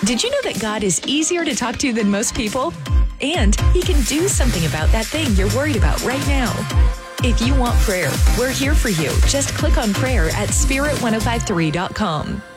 Did you know that God is easier to talk to than most people? And He can do something about that thing you're worried about right now. If you want prayer, we're here for you. Just click on prayer at spirit1053.com.